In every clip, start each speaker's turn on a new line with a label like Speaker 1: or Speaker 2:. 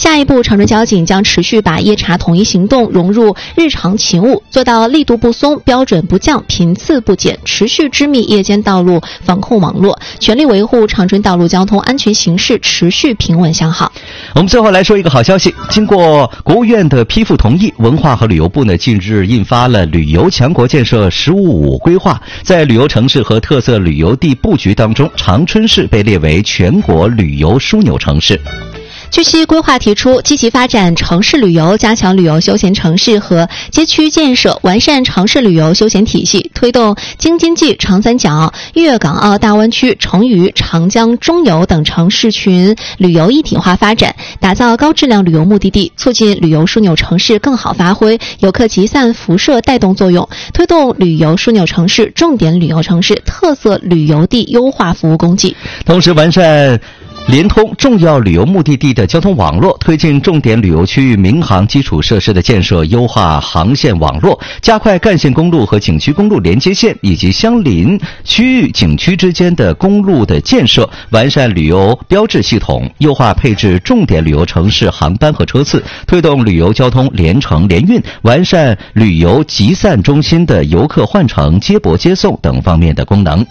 Speaker 1: 下一步，长春交警将持续把夜查统一行动融入日常勤务，做到力度不松、标准不降、频次不减，持续织密夜间道路防控网络，全力维护长春道路交通安全形势持续平稳向好。
Speaker 2: 我们最后来说一个好消息，经过国务院的批复同意，文化和旅游部呢近日印发了旅游强国建设“15+5”规划，在旅游城市和特色旅游地布局当中，长春市被列为全国旅游枢纽城市。
Speaker 1: 据悉，规划提出积极发展城市旅游，加强旅游休闲城市和街区建设，完善城市旅游休闲体系，推动京津冀、长三角、粤港澳大湾区、成渝、长江中游等城市群旅游一体化发展，打造高质量旅游目的地，促进旅游枢纽城市更好发挥游客集散辐射带动作用，推动旅游枢纽城市、重点旅游城市、特色旅游地优化服务供给，
Speaker 2: 同时完善联通重要旅游目的地的交通网络，推进重点旅游区域民航基础设施的建设，优化航线网络，加快干线公路和景区公路连接线以及相邻区域景区之间的公路的建设，完善旅游标志系统，优化配置重点旅游城市航班和车次，推动旅游交通联程联运，完善旅游集散中心的游客换乘、接驳接送等方面的功能。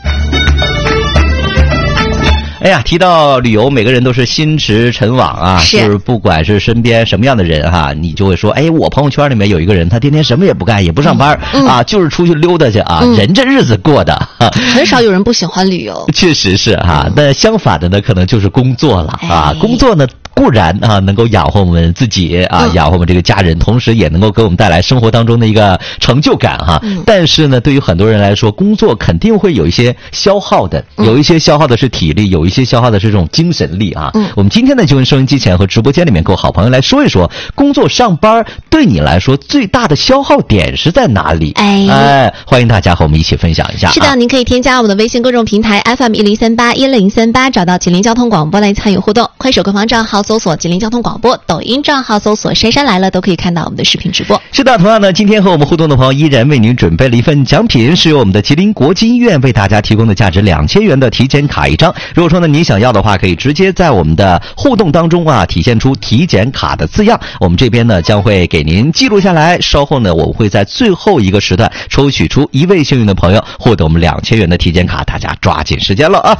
Speaker 2: 哎呀，提到旅游，每个人都是心驰神往啊，就是不管是身边什么样的人哈，你就会说，哎，我朋友圈里面有一个人，他天天什么也不干，也不上班啊，就是出去溜达去啊，人这日子过的。
Speaker 1: 很少有人不喜欢旅游，
Speaker 2: 确实是哈。那相反的呢，可能就是工作了啊，工作呢固然啊能够养活我们自己啊，养活我们这个家人，同时也能够给我们带来生活当中的一个成就感哈。但是呢，对于很多人来说，工作肯定会有一些消耗的，有一些消耗的是体力，有一些消耗的是这种精神力啊。我们今天呢就跟收音机前和直播间里面各位好朋友来说一说，工作上班对你来说最大的消耗点是在哪里？哎，欢迎大家和我们一起分享一下。
Speaker 1: 是的，您可以添加我们的微信公众平台 FM10381038，找到吉林交通广播来参与互动。快手官方账号搜索吉林交通广播，抖音账号搜索珊珊来了，都可以看到我们的视频直播。
Speaker 2: 是的，同样呢，今天和我们互动的朋友依然为您准备了一份奖品，是由我们的吉林国际医院为大家提供的价值2000元的体检卡一张。如果说呢您想要的话，可以直接在我们的互动当中啊体现出体检卡的字样，我们这边呢将会给您记录下来，稍后呢我会在最后一个时段抽取出一位幸运的朋友，获得我们2000元的体检卡，大家抓紧时间了啊。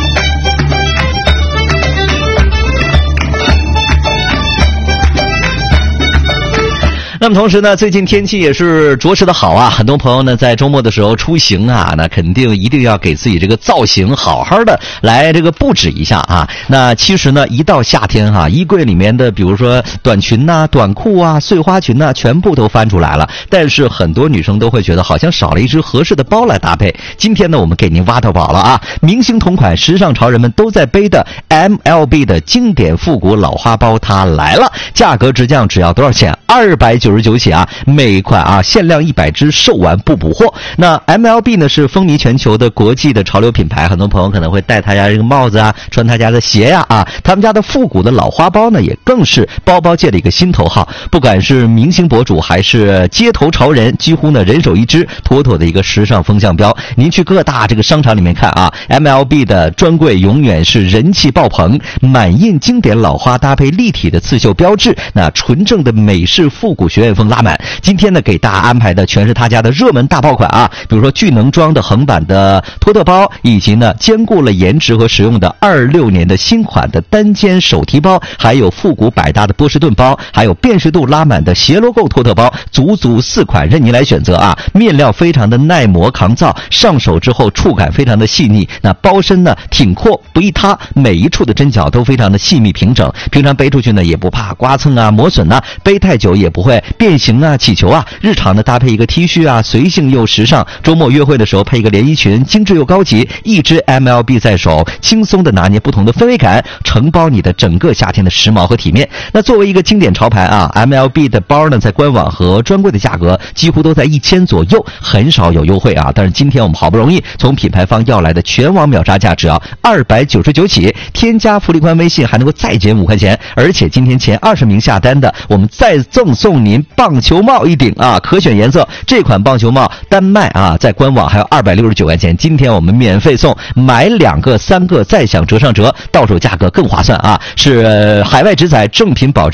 Speaker 2: 那么同时呢，最近天气也是着实的好啊，很多朋友呢在周末的时候出行啊，那肯定一定要给自己这个造型好好的来这个布置一下啊。那其实呢，一到夏天哈，衣柜里面的比如说短裙呐、短裤啊、碎花裙呐，全部都翻出来了，但是很多女生都会觉得好像少了一只合适的包来搭配。今天呢，我们给您挖到宝了啊！明星同款、时尚潮人们都在背的 MLB 的经典复古老花包，它来了，价格直降，只要多少钱？299起啊，每款啊限量100只，售完不补货。那 MLB 呢是风靡全球的国际的潮流品牌，很多朋友可能会戴他家这个帽子啊，穿他家的鞋呀啊，他们家的复古的老花包呢也更是包包界的一个心头好，不管是明星博主还是街头潮人，几乎呢人手一只，妥妥的一个时尚风向标。您去各大这个商场里面看啊， MLB 的专柜永远是人气爆棚，满印经典老花搭配立体的刺绣标志，那纯正的美式复古学院风拉满。今天呢给大家安排的全是他家的热门大爆款啊，比如说巨能装的横版的托特包，以及呢兼顾了颜值和实用的26年的新款的单肩手提包，还有复古百搭的波士顿包，还有辨识度拉满的斜 logo 托特包，足4款任您来选择啊。面料非常的耐磨抗造，上手之后触感非常的细腻，那包身呢挺阔不易塌，每一处的针脚都非常的细密平整，平常背出去呢也不怕刮蹭啊磨损啊，背太久也不会变形啊起球啊。日常的搭配一个 T 恤啊，随性又时尚，周末约会的时候配一个连衣裙，精致又高级，一支 MLB 在手，轻松的拿捏不同的氛围感，承包你的整个夏天的时髦和体面。那作为一个经典潮牌啊， MLB 的包呢在官网和专柜的价格几乎都在1000左右，很少有优惠啊。但是今天我们好不容易从品牌方要来的全网秒杀价，只要299起，添加福利官微信还能够再减5块钱，而且今天前20名下单的，我们再赠送您棒球帽一顶啊，可选颜色。这款棒球帽单卖啊，在官网还有269块钱，今天我们免费送，买2个3个再享折上折，到手价格更划算啊！是海外直采正品保值